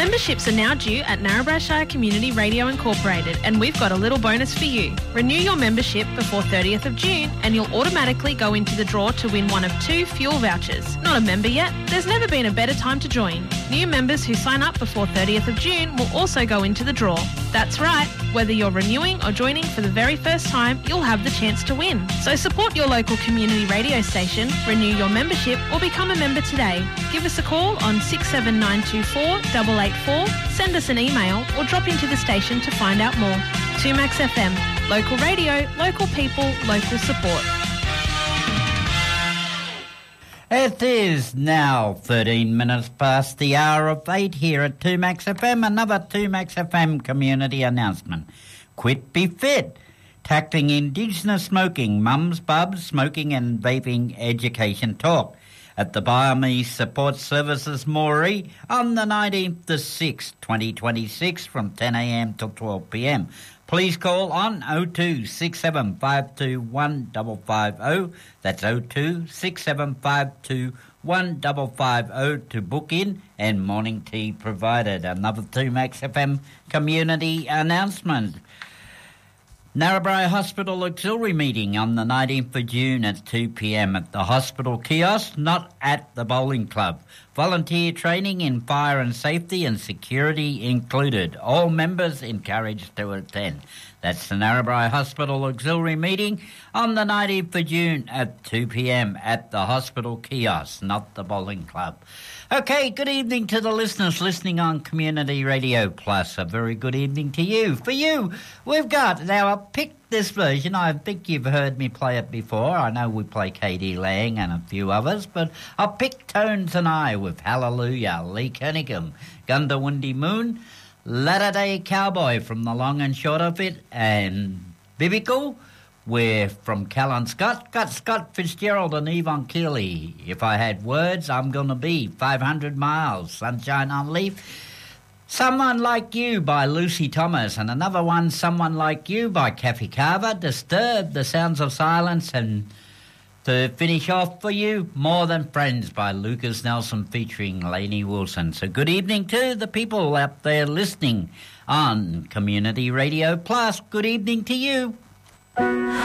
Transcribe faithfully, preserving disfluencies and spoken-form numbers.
Memberships are now due at Narrabri Shire Community Radio Incorporated, and we've got a little bonus for you. Renew your membership before thirtieth of June and you'll automatically go into the draw to win one of two fuel vouchers. Not a member yet? There's never been a better time to join. New members who sign up before thirtieth of June will also go into the draw. That's right, whether you're renewing or joining for the very first time, you'll have the chance to win. So support your local community radio station, renew your membership or become a member today. Give us a call on six seven nine two four eight eight four, send us an email or drop into the station to find out more. two Max F M, local radio, local people, local support. It is now thirteen minutes past the hour of eight here at two Max F M. Another two Max F M community announcement. Quit Be Fit. Tackling Indigenous smoking, mums, bubs, smoking and vaping education talk at the Biome Support Services Moree on the nineteenth of sixth, twenty twenty-six from ten a m till twelve p m. Please call on oh two six seven five two one five five oh. That's oh two six seven five two one five five oh to book in, and morning tea provided. Another two Max F M community announcement. Narrabri Hospital Auxiliary meeting on the nineteenth of June at two p m at the hospital kiosk, not at the bowling club. Volunteer training in fire and safety and security included. All members encouraged to attend. That's the Narrabri Hospital Auxiliary meeting on the nineteenth of June at two p m at the hospital kiosk, not the bowling club. Okay, good evening to the listeners listening on Community Radio Plus. A very good evening to you. For you, we've got, now I picked this version. I think you've heard me play it before. I know we play Katie Lang and a few others, but I picked Tones and I with Hallelujah, Lee Kernighan, Gundawundi Moon, Latter-day Cowboy from the long and short of it, and Biblical. We're from Callan Scott, got Scott Fitzgerald and Yvonne Keeley. If I had words, I'm gonna be five hundred miles, Sunshine on Leaf. Someone Like You by Lucy Thomas, and another one, Someone Like You by Kathy Carver, Disturbed, The Sounds of Silence, and to finish off for you, More Than Friends by Lucas Nelson featuring Lainey Wilson. So good evening to the people out there listening on Community Radio Plus. Good evening to you.